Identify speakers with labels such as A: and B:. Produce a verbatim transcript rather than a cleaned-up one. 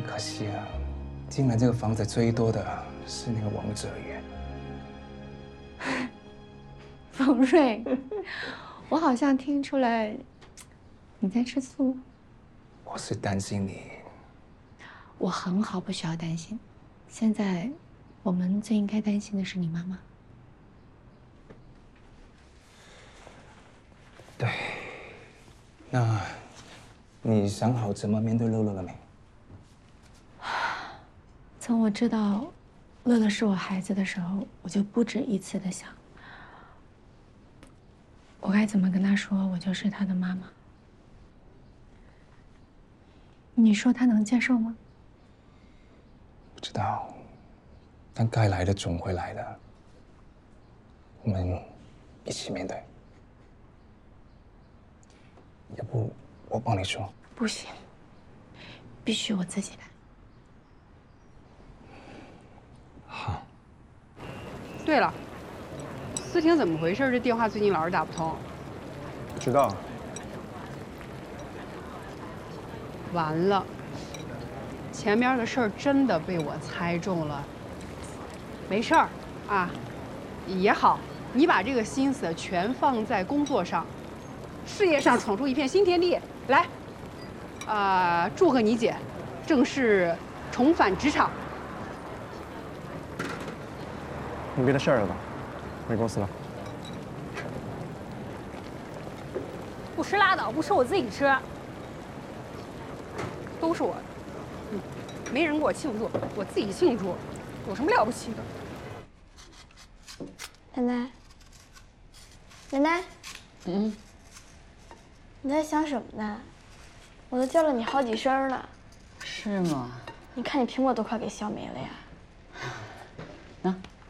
A: 很可惜啊，进来这个房子最多的是那个王哲元。
B: 冯瑞，我好像听出来你在吃醋。
A: 我是担心你。
B: 我很好，不需要担心。现在我们最应该担心的是你妈妈。
A: 对，那你想好怎么面对乐乐了没？
B: 从我知道乐乐是我孩子的时候，我就不止一次的想，我该怎么跟他说我就是他的妈妈。你说他能接受吗？
A: 不知道，但该来的总会来的。我们一起面对。要不我帮你说？
B: 不行，必须我自己来。
A: 好。
C: 对了，思婷怎么回事？这电话最近老是打不通。
D: 不知道。
C: 完了，前面的事儿真的被我猜中了。没事儿啊，也好，你把这个心思全放在工作上，事业上闯出一片新天地。来，啊、呃，祝贺你姐，正式重返职场。
D: 没别的事儿了吧？回公司了。
E: 不吃拉倒，不吃我自己吃。
C: 都是我，嗯，没人给我庆祝，我自己庆祝，有什么了不起的？
F: 奶奶，奶奶，
C: 嗯，
F: 你在想什么呢？我都叫了你好几声了。
G: 是吗？
F: 你看你苹果都快给削没了呀。
G: 那。